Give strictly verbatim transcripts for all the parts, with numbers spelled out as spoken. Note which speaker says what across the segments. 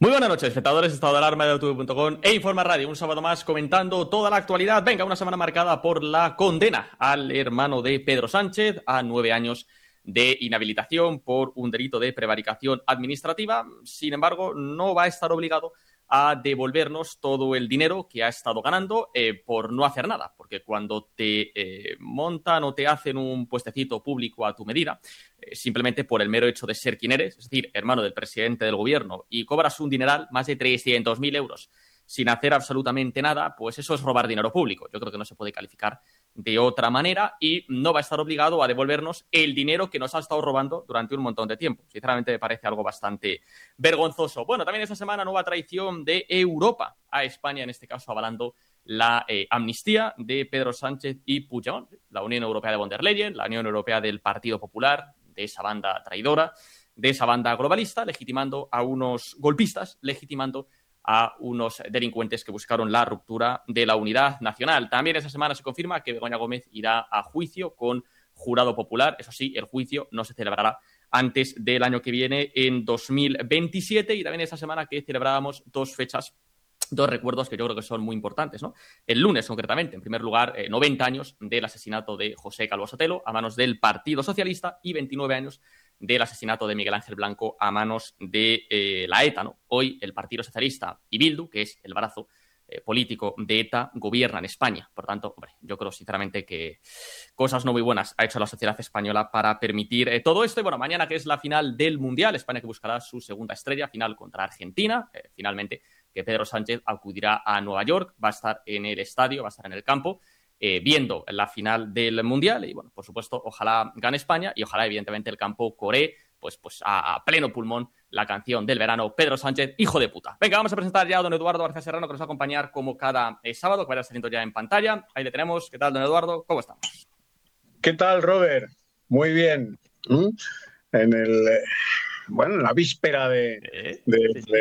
Speaker 1: Muy buenas noches, espectadores, estado de alarma de youtube punto com e Informa Radio, un sábado más comentando toda la actualidad. Venga, una semana marcada por la condena al hermano de Pedro Sánchez a nueve años de inhabilitación por un delito de prevaricación administrativa. Sin embargo, no va a estar obligado a devolvernos todo el dinero que ha estado ganando eh, por no hacer nada, porque cuando te eh, montan o te hacen un puestecito público a tu medida, eh, simplemente por el mero hecho de ser quien eres, es decir, hermano del presidente del gobierno, y cobras un dineral, más de trescientos mil euros, sin hacer absolutamente nada, pues eso es robar dinero público. Yo creo que no se puede calificar de otra manera y no va a estar obligado a devolvernos el dinero que nos ha estado robando durante un montón de tiempo. Sinceramente me parece algo bastante vergonzoso. Bueno, también esta semana nueva traición de Europa a España, en este caso avalando la eh, amnistía de Pedro Sánchez y Puigdemont, la Unión Europea de von der Leyen, la Unión Europea del Partido Popular, de esa banda traidora, de esa banda globalista, legitimando a unos golpistas, legitimando a unos delincuentes que buscaron la ruptura de la unidad nacional. También esta semana se confirma que Begoña Gómez irá a juicio con jurado popular. Eso sí, el juicio no se celebrará antes del año que viene, en dos mil veintisiete. Y también esta semana que celebrábamos dos fechas, dos recuerdos que yo creo que son muy importantes, ¿no? El lunes, concretamente, en primer lugar, eh, noventa años del asesinato de José Calvo Sotelo a manos del Partido Socialista y veintinueve años del asesinato de Miguel Ángel Blanco a manos de eh, la ETA, ¿no? Hoy el Partido Socialista y Bildu, que es el brazo eh, político de ETA, gobierna en España. Por tanto, hombre, yo creo sinceramente que cosas no muy buenas ha hecho la sociedad española para permitir eh, todo esto. Y bueno, mañana que es la final del Mundial, España que buscará su segunda estrella, final contra Argentina, eh, finalmente que Pedro Sánchez acudirá a Nueva York, va a estar en el estadio, va a estar en el campo, Eh, viendo la final del Mundial y, bueno, por supuesto, ojalá gane España y ojalá, evidentemente, el campo coree pues, pues a, a pleno pulmón la canción del verano, Pedro Sánchez, hijo de puta. Venga, vamos a presentar ya a don Eduardo García Serrano, que nos va a acompañar como cada eh, sábado, que vaya saliendo ya en pantalla. Ahí le tenemos. ¿Qué tal, don Eduardo? ¿Cómo estamos?
Speaker 2: ¿Qué tal, Robert? Muy bien. ¿Mm? En el, eh, bueno, en la víspera de,
Speaker 1: ¿Eh?
Speaker 2: de,
Speaker 1: Sí, sí.
Speaker 2: de,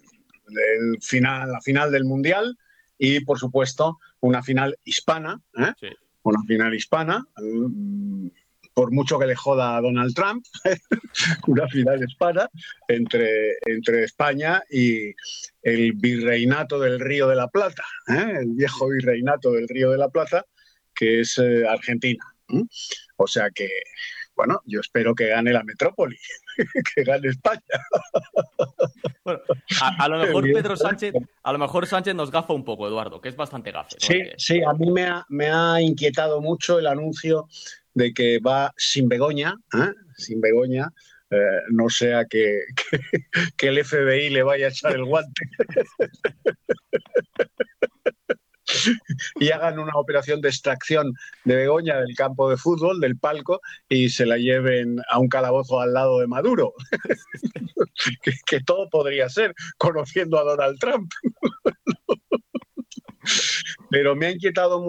Speaker 2: del final, la final del Mundial y, por supuesto, una final hispana, ¿eh?
Speaker 1: Sí.
Speaker 2: Una final hispana, mm, por mucho que le joda a Donald Trump, una final hispana entre, entre España y el virreinato del Río de la Plata, ¿eh? El viejo virreinato del Río de la Plata, que es eh, Argentina. ¿eh? O sea que, bueno, yo espero que gane la metrópoli, que gane España.
Speaker 1: Bueno, a, a lo mejor Pedro Sánchez, a lo mejor Sánchez nos gafa un poco, Eduardo, que es bastante gafe.
Speaker 2: Sí,
Speaker 1: Porque...
Speaker 2: sí, a mí me ha, me ha inquietado mucho el anuncio de que va sin Begoña, ¿eh? sin Begoña, eh, no sea que, que, que el F B I le vaya a echar el guante y hagan una operación de extracción de Begoña del campo de fútbol, del palco, y se la lleven a un calabozo al lado de Maduro. que, que todo podría ser, conociendo a Donald Trump. Pero me ha inquietado mucho